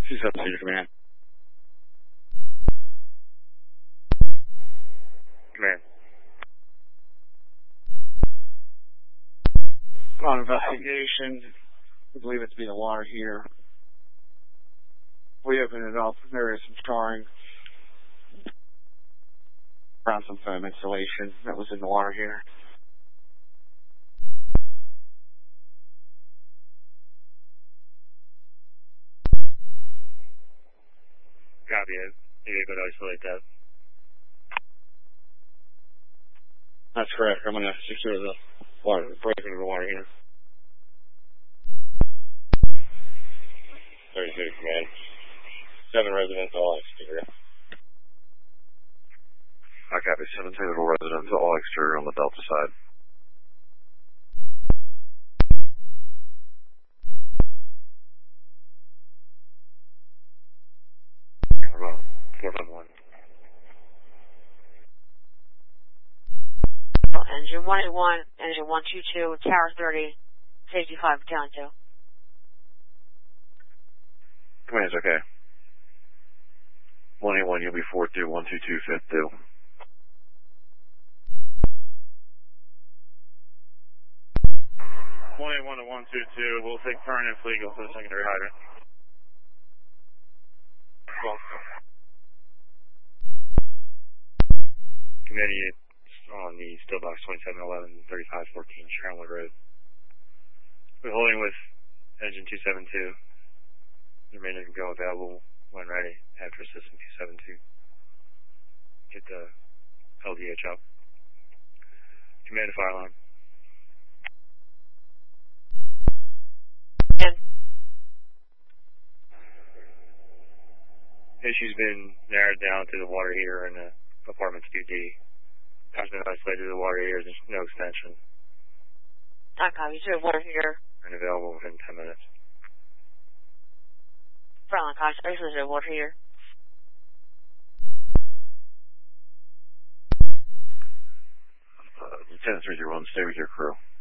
272 command. Command. On investigation, we believe it to be the water heater. We opened it up. There is some scarring around some foam insulation that was in the water heater. Copy it. You're able to isolate that. That's correct. I'm going to secure the water, break into the water heater. 32 command. 7 residents, all exterior. I copy. 7 total residents, all exterior on the Delta side. About 411. Engine 181, engine 122, Tower 30, safety 5, down 2. Command's okay. 181, you'll be 4-2, 122, 5-2. 181 to 122, we'll take turn and fleet, go for the secondary hydrant. Committee on the Stillbox 2711 3514 Sharonwood Road. We're holding with engine 272. The remainder can go available when ready after system 272. Get the LDH up. Command to fire line. Issue's been narrowed down to the water heater in the apartments 2D. Has been isolated to the water heater, there's no extension. I copy, so water heater. And available within 10 minutes. Frontline copy, isolated water heater. Lieutenant 301, stay with your crew.